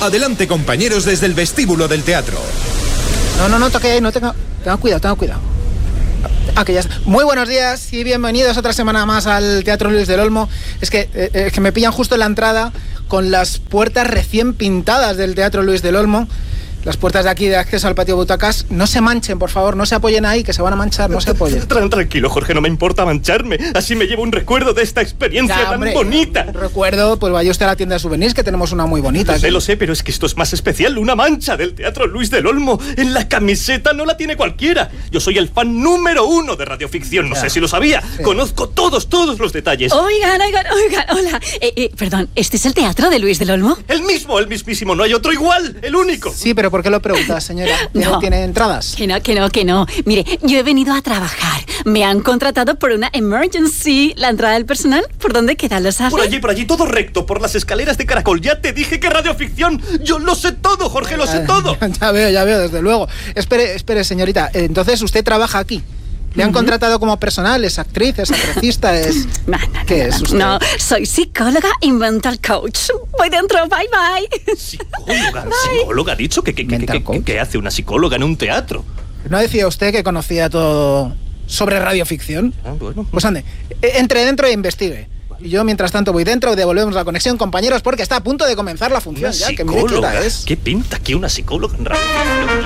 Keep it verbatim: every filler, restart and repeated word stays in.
Adelante, compañeros, desde el vestíbulo del teatro. No, no, no toque ahí, no tenga... Tenga cuidado, tenga cuidado. Ah, que ya está. Muy buenos días y bienvenidos otra semana más al Teatro Luis del Olmo. Es que, eh, es que me pillan justo en la entrada con las puertas recién pintadas del Teatro Luis del Olmo. Las puertas de aquí de acceso al patio butacas. No se manchen, por favor, no se apoyen ahí, que se van a manchar, no se apoyen. Tranquilo, Jorge, no me importa mancharme. Así me llevo un recuerdo de esta experiencia Ya, tan hombre, bonita. Recuerdo, pues vaya usted a la tienda de souvenirs, que tenemos una muy bonita. Lo sé, aquí. lo sé, pero es que esto es más especial. Una mancha del Teatro Luis del Olmo en la camiseta no la tiene cualquiera. Yo soy el fan número uno de radioficción, no Ya. sé si lo sabía. Sí. Conozco todos, todos los detalles. Oigan, oigan, oigan, hola. Eh, eh, perdón, ¿este es el Teatro de Luis del Olmo? El mismo, el mismísimo, no hay otro igual, el único. Sí, pero ¿por qué lo preguntas, señora? No. ¿Tiene entradas? Que no, que no, que no. Mire, yo he venido a trabajar. Me han contratado por una emergency. ¿La entrada del personal? ¿Por dónde queda? ¿Lo sabe? Por allí, por allí, todo recto, por las escaleras de caracol. Ya te dije que radioficción. Yo lo sé todo, Jorge, lo sé todo. Ya veo, ya veo, desde luego. Espere, espere, señorita. Entonces, ¿usted trabaja aquí? ¿Le han uh-huh. contratado como personal? ¿Es actriz? ¿Es actricista? ¿Es...? No, no, ¿Qué no, es no, usted? No, soy psicóloga y mental coach. Voy dentro, bye, bye. ¿Psicóloga? ¿Psicóloga? ¿Ha dicho? ¿Qué, qué, qué, qué, qué, qué hace una psicóloga en un teatro? ¿No decía usted que conocía todo sobre radioficción? Ah, bueno. Pues ande, entre dentro e investigue. Y yo, mientras tanto, voy dentro, devolvemos la conexión, compañeros, porque está a punto de comenzar la función. ¿Una ya, psicóloga? Que mire qué hora es. ¿Qué pinta aquí una psicóloga en radioficción?